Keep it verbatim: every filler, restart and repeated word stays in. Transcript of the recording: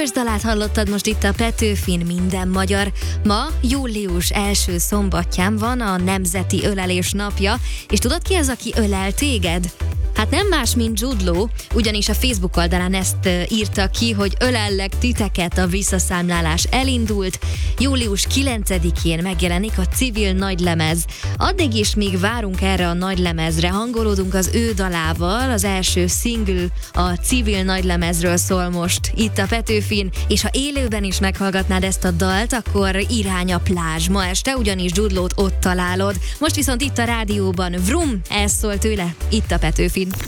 Dolls dalát hallottad most itt a Petőfin Minden Magyar. Ma július első szombatján van a Nemzeti Ölelés napja, és tudod ki az, aki ölel téged? Hát nem más, mint Jude Law, ugyanis a Facebook oldalán ezt írta ki, hogy ölellek titeket, a visszaszámlálás elindult. július kilencedikén megjelenik a Civil nagylemez. Addig is, míg várunk erre a nagylemezre, hangolódunk az ő dalával. Az első single a Civil nagylemezről szól most itt a Petőfin, és ha élőben is meghallgatnád ezt a dalt, akkor irány a plázs. Ma este ugyanis Jude Law-t ott találod. Most viszont itt a rádióban Vrum, ez szól tőle, itt a Petőfin.